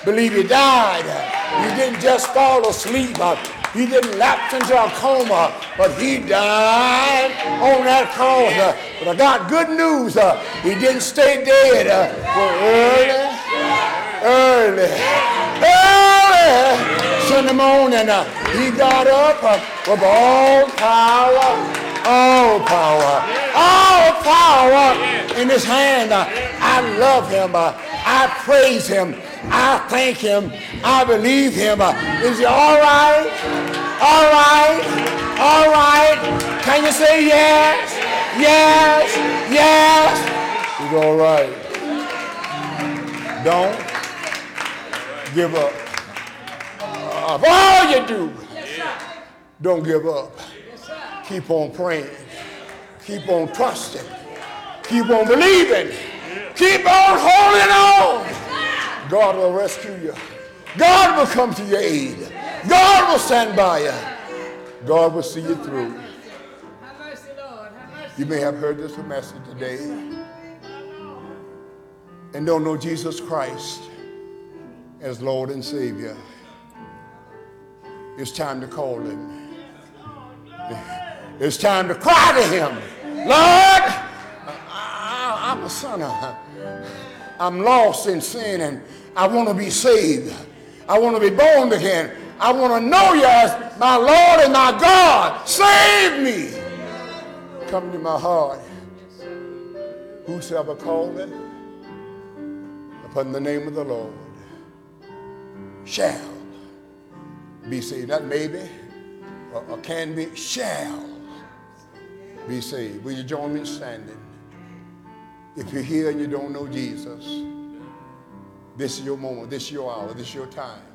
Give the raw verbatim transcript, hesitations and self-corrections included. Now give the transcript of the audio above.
believe he died. He didn't just fall asleep. He didn't lapse into a coma, but he died on that cross. But I got good news. He didn't stay dead for early, early, early Sunday morning. He got up with all power, all power, all power in his hand. I love him. I praise him. I thank him. I believe him. Is he all right? All right? All right? Can you say yes? Yes? Yes? He's all right. Don't give up. Of all you do, don't give up. Keep on praying. Keep on trusting. Keep on believing. Keep on holding on. God will rescue you. God will come to your aid. God will stand by you. God will see you through. You may have heard this message today and don't know Jesus Christ as Lord and Savior. It's time to call him. It's time to cry to him. Lord, I, I'm a sinner. I'm lost in sin and I want to be saved. I want to be born again. I want to know you as my Lord and my God. Save me. Come to my heart. Whosoever calleth upon the name of the Lord shall be saved. Not maybe or, or can be, shall be saved. Will you join me in standing? If you're here and you don't know Jesus, this is your moment, this is your hour, this is your time.